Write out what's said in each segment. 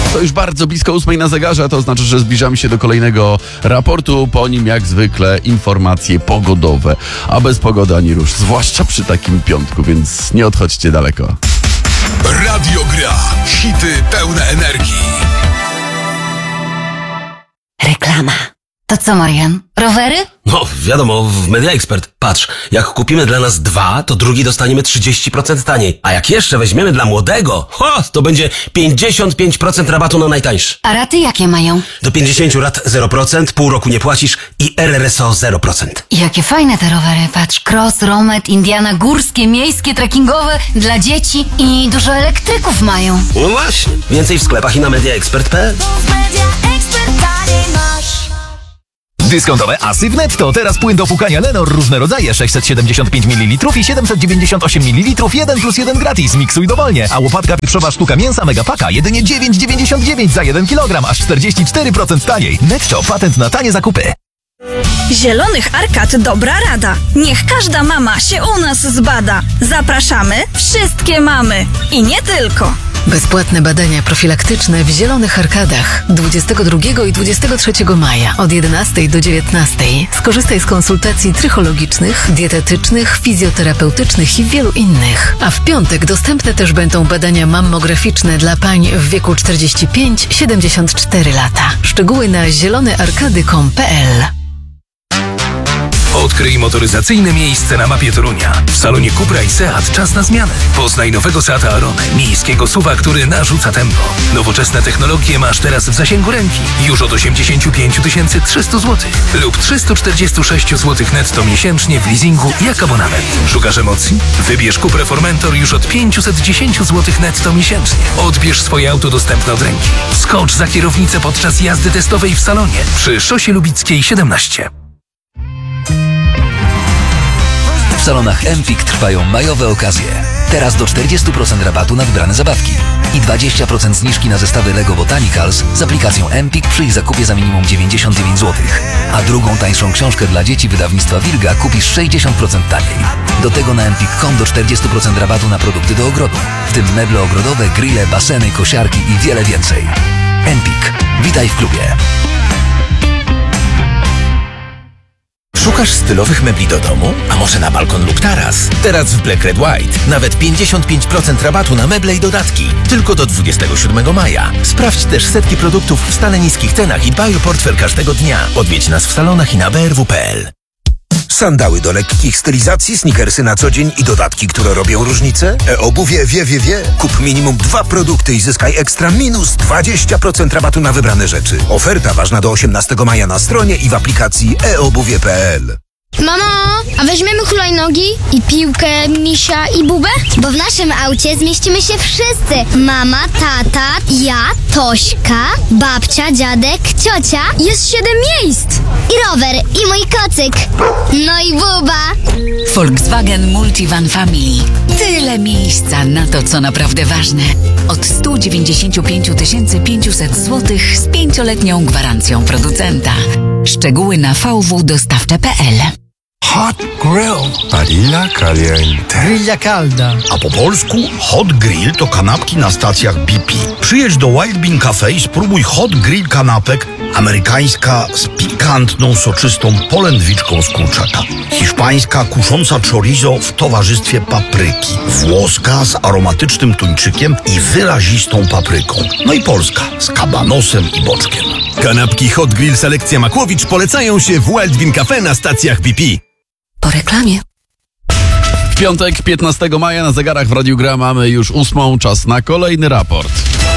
To już bardzo blisko 8 na zegarze, a to oznacza, że zbliżamy się do kolejnego raportu. Po nim jak zwykle informacje pogodowe. A bez pogody ani rusz, zwłaszcza przy takim piątku, więc nie odchodźcie daleko. Radio Gra. Hity pełne energii. Reklama. To co, Marian? Rowery? No, wiadomo, w Media Expert. Patrz, jak kupimy dla nas 2, to drugi dostaniemy 30% taniej. A jak jeszcze weźmiemy dla młodego, to będzie 55% rabatu na najtańszy. A raty jakie mają? Do 50 lat 0%, pół roku nie płacisz i RRSO 0%. Jakie fajne te rowery. Patrz, cross, romet, Indiana, górskie, miejskie, trekkingowe, dla dzieci i dużo elektryków mają. No właśnie. Więcej w sklepach i na mediaexpert.pl. Dyskontowe Asy w Netto. Teraz płyn do płukania Lenor, różne rodzaje, 675 ml i 798 ml, 1+1 gratis. Miksuj dowolnie. A łopatka pieprzowa sztuka mięsa Megapaka jedynie 9,99 za 1 kg, aż 44% taniej. Netto, patent na tanie zakupy. Zielonych Arkad dobra rada. Niech każda mama się u nas zbada. Zapraszamy wszystkie mamy. I nie tylko. Bezpłatne badania profilaktyczne w Zielonych Arkadach 22 i 23 maja od 11 do 19. Skorzystaj z konsultacji trychologicznych, dietetycznych, fizjoterapeutycznych i wielu innych. A w piątek dostępne też będą badania mammograficzne dla pań w wieku 45-74 lata. Szczegóły na zielonearkady.com.pl. Odkryj motoryzacyjne miejsce na mapie Torunia. W salonie Cupra i Seat czas na zmianę. Poznaj nowego Seata Aronę, miejskiego SUV-a, który narzuca tempo. Nowoczesne technologie masz teraz w zasięgu ręki. Już od 85 300 zł lub 346 zł netto miesięcznie w leasingu jak abonament. Szukasz emocji? Wybierz Cuprę Formentor już od 510 zł netto miesięcznie. Odbierz swoje auto dostępne od ręki. Skocz za kierownicę podczas jazdy testowej w salonie przy Szosie Lubickiej 17. W salonach Empik trwają majowe okazje. Teraz do 40% rabatu na wybrane zabawki i 20% zniżki na zestawy Lego Botanicals z aplikacją Empik przy ich zakupie za minimum 99 zł. A drugą tańszą książkę dla dzieci wydawnictwa Wilga kupisz 60% taniej. Do tego na empik.com do 40% rabatu na produkty do ogrodu, w tym meble ogrodowe, grille, baseny, kosiarki i wiele więcej. Empik. Witaj w klubie. Szukasz stylowych mebli do domu? A może na balkon lub taras? Teraz w Black Red White nawet 55% rabatu na meble i dodatki. Tylko do 27 maja. Sprawdź też setki produktów w stale niskich cenach i dbaj o portfel każdego dnia. Odwiedź nas w salonach i na brw.pl. Sandały do lekkich stylizacji, sneakersy na co dzień i dodatki, które robią różnicę? E-obuwie wie. Kup minimum 2 produkty i zyskaj ekstra minus 20% rabatu na wybrane rzeczy. Oferta ważna do 18 maja na stronie i w aplikacji eobuwie.pl. Mamo, a weźmiemy hulajnogi i piłkę, misia i bubę? Bo w naszym aucie zmieścimy się wszyscy. Mama, tata, ja, Tośka, babcia, dziadek, ciocia. Jest 7 miejsc. I rower, i mój kocyk. No i buba. Volkswagen Multivan Family. Tyle miejsca na to, co naprawdę ważne. Od 195 500 zł z 5-letnią gwarancją producenta. Szczegóły na vwdostawcze.pl. Hot Grill. Barilla Caliente. Grilla Calda. A po polsku Hot Grill to kanapki na stacjach BP. Przyjedź do Wild Bean Cafe i spróbuj Hot Grill kanapek. Amerykańska z pikantną, soczystą polędwiczką z kurczaka. Hiszpańska kusząca chorizo w towarzystwie papryki. Włoska z aromatycznym tuńczykiem i wyrazistą papryką. No i polska z kabanosem i boczkiem. Kanapki Hot Grill Selekcja Makłowicz polecają się w Wild Bean Cafe na stacjach BP. Po reklamie. W piątek 15 maja na zegarach w Radiu Gra mamy już 8. Czas na kolejny raport.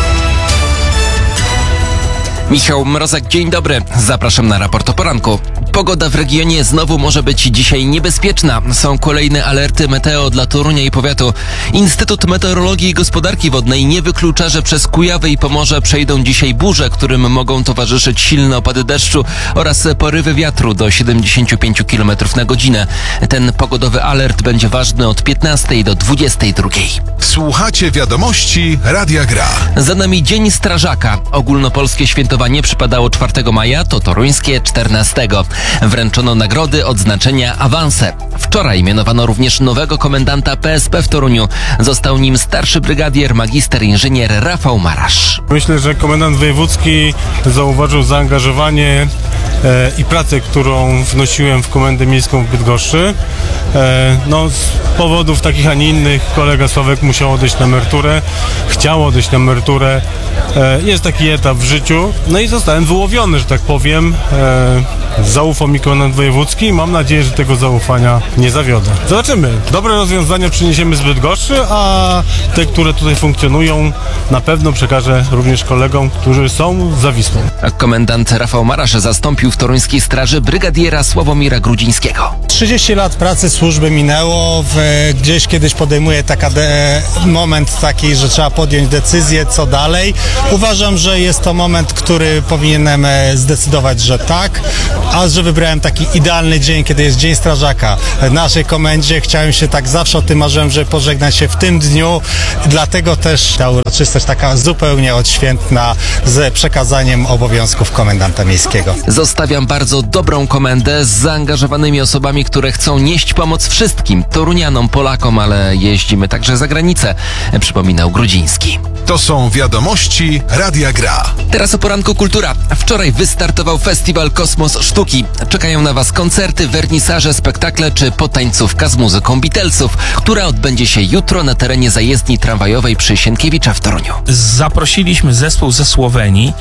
Michał Mrozek, dzień dobry. Zapraszam na raport o poranku. Pogoda w regionie znowu może być dzisiaj niebezpieczna. Są kolejne alerty meteo dla Torunia i powiatu. Instytut Meteorologii i Gospodarki Wodnej nie wyklucza, że przez Kujawy i Pomorze przejdą dzisiaj burze, którym mogą towarzyszyć silne opady deszczu oraz porywy wiatru do 75 km na godzinę. Ten pogodowy alert będzie ważny od 15 do 22. Słuchacie wiadomości Radia Gra. Za nami Dzień Strażaka. Ogólnopolskie świętowanie przypadało 4 maja, to toruńskie 14. Wręczono nagrody, odznaczenia, awanse. Wczoraj mianowano również nowego komendanta PSP w Toruniu. Został nim starszy brygadier magister inżynier Rafał Marasz. Myślę, że komendant wojewódzki zauważył zaangażowanie i pracę, którą wnosiłem w Komendę Miejską w Bydgoszczy. Z powodów takich, a nie innych kolega Sławek musiał odejść na emeryturę, chciał odejść na emeryturę. Jest taki etap w życiu, i zostałem wyłowiony, że tak powiem. Zaufał mi komendant wojewódzki i mam nadzieję, że tego zaufania nie zawiodę. Zobaczymy. Dobre rozwiązania przyniesiemy z Bydgoszczy, a te, które tutaj funkcjonują, na pewno przekażę również kolegom, którzy są za Wisłą. Komendant Rafał Marasz zastąpił w toruńskiej straży brygadiera Sławomira Grudzińskiego. 30 lat pracy służby minęło, gdzieś kiedyś podejmuję moment taki, że trzeba podjąć decyzję, co dalej. Uważam, że jest to moment, który powinienem zdecydować, że tak, a że wybrałem taki idealny dzień, kiedy jest Dzień Strażaka w naszej komendzie. Chciałem się tak, zawsze o tym marzyłem, żeby pożegnać się w tym dniu, dlatego też ta uroczystość taka zupełnie odświętna z przekazaniem obowiązków komendanta miejskiego. Zostawiam bardzo dobrą komendę z zaangażowanymi osobami, które chcą nieść pomoc wszystkim torunianom, Polakom, ale jeździmy także za granicę, przypominał Grudziński. To są wiadomości Radia Gra. Teraz o poranku kultura. Wczoraj wystartował festiwal Kosmos Sztuki. Czekają na Was koncerty, wernisaże, spektakle czy potańcówka z muzyką Beatlesów, która odbędzie się jutro na terenie zajezdni tramwajowej przy Sienkiewicza w Toruniu. Zaprosiliśmy zespół ze Słowenii,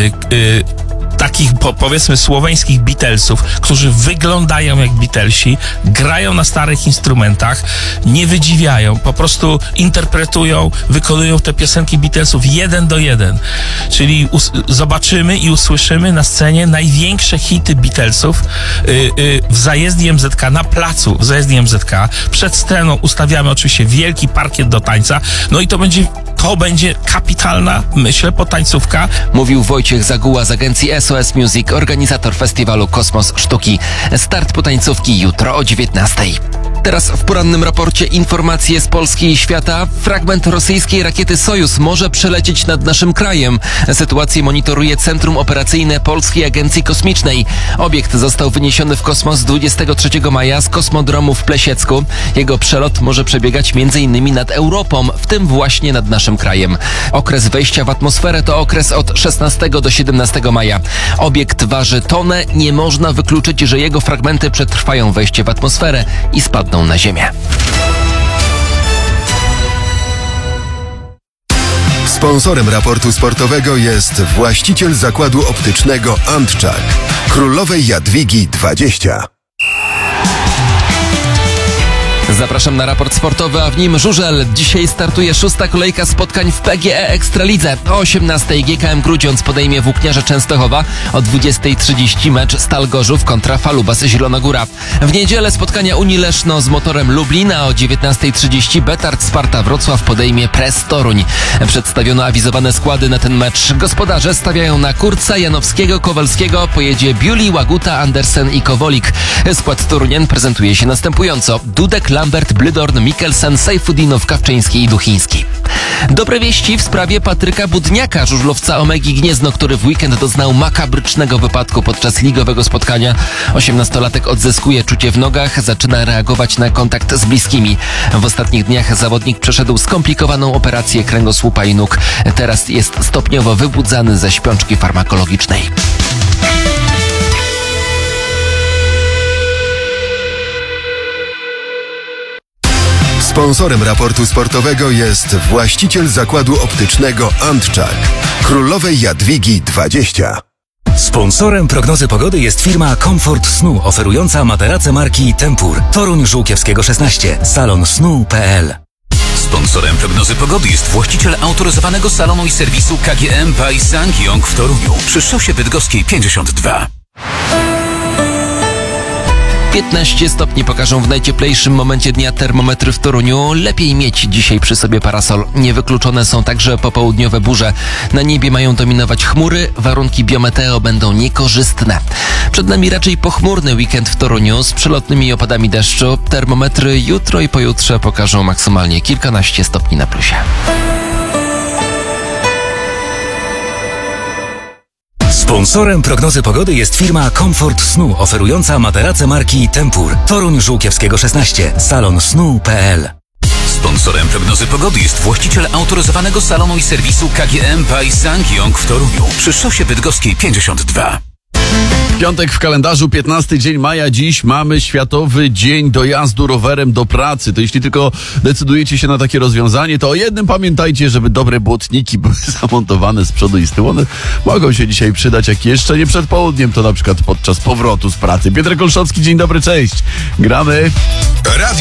takich powiedzmy słoweńskich Beatlesów, którzy wyglądają jak Beatlesi, grają na starych instrumentach, nie wydziwiają, po prostu interpretują, wykonują te piosenki Beatlesów 1 do 1. Czyli zobaczymy i usłyszymy na scenie największe hity Beatlesów w zajezdni MZK, na placu w zajezdni MZK. Przed sceną ustawiamy oczywiście wielki parkiet do tańca, i to będzie kapitalna, myślę, potańcówka. Mówił Wojciech Zaguła z agencji SOS Music, organizator festiwalu Kosmos Sztuki. Start potańcówki jutro o 19:00. Teraz w porannym raporcie informacje z Polski i świata. Fragment rosyjskiej rakiety Sojus może przelecieć nad naszym krajem. Sytuację monitoruje Centrum Operacyjne Polskiej Agencji Kosmicznej. Obiekt został wyniesiony w kosmos 23 maja z kosmodromu w Plesiecku. Jego przelot może przebiegać m.in. nad Europą, w tym właśnie nad naszym krajem. Okres wejścia w atmosferę to okres od 16 do 17 maja. Obiekt waży tonę. Nie można wykluczyć, że jego fragmenty przetrwają wejście w atmosferę i spadną na Ziemię. Sponsorem raportu sportowego jest właściciel zakładu optycznego Antczak. Królowej Jadwigi 20. Zapraszam na raport sportowy, a w nim żużel. Dzisiaj startuje 6. kolejka spotkań w PGE Ekstralidze. O 18:00 GKM Grudziądz podejmie Włókniarze Częstochowa. O 20:30 mecz Stal Gorzów kontra Falubas Zielona Góra. W niedzielę spotkania Unii Leszno z Motorem Lublin, a o 19:30 Betard Sparta Wrocław podejmie Press Toruń. Przedstawiono awizowane składy na ten mecz. Gospodarze stawiają na Kurca, Janowskiego, Kowalskiego, pojedzie Biuli, Łaguta, Andersen i Kowolik. Skład Torunian prezentuje się następująco: Dudek, Lambert, Blydorn, Mikkelsen, Sejfudinow, Kawczyński i Duchiński. Dobre wieści w sprawie Patryka Budniaka, żużlowca Omegi Gniezno, który w weekend doznał makabrycznego wypadku podczas ligowego spotkania. 18-latek odzyskuje czucie w nogach, zaczyna reagować na kontakt z bliskimi. W ostatnich dniach zawodnik przeszedł skomplikowaną operację kręgosłupa i nóg. Teraz jest stopniowo wybudzany ze śpiączki farmakologicznej. Sponsorem raportu sportowego jest właściciel zakładu optycznego Antczak. Królowej Jadwigi 20. Sponsorem prognozy pogody jest firma Comfort Snu, oferująca materace marki Tempur. Toruń Żółkiewskiego 16, salonsnu.pl. Sponsorem prognozy pogody jest właściciel autoryzowanego salonu i serwisu KGM by Sangyong w Toruniu przy szosie bydgoskiej 52. 15 stopni pokażą w najcieplejszym momencie dnia termometry w Toruniu. Lepiej mieć dzisiaj przy sobie parasol. Niewykluczone są także popołudniowe burze. Na niebie mają dominować chmury, warunki biometeo będą niekorzystne. Przed nami raczej pochmurny weekend w Toruniu z przelotnymi opadami deszczu. Termometry jutro i pojutrze pokażą maksymalnie kilkanaście stopni na plusie. Sponsorem prognozy pogody jest firma Comfort Snu, oferująca materace marki Tempur. Toruń Żółkiewskiego 16. salonsnu.pl. Sponsorem prognozy pogody jest właściciel autoryzowanego salonu i serwisu KGM by Sangyong w Toruniu przy szosie bydgoskiej 52. Piątek w kalendarzu, 15 dzień maja. Dziś mamy Światowy Dzień Dojazdu rowerem do pracy. To jeśli tylko decydujecie się na takie rozwiązanie, to o jednym pamiętajcie, żeby dobre błotniki były zamontowane z przodu i z tyłu. One mogą się dzisiaj przydać, jak jeszcze nie przed południem, to na przykład podczas powrotu z pracy. Piotrek Olszowski, dzień dobry, cześć. Gramy. Radio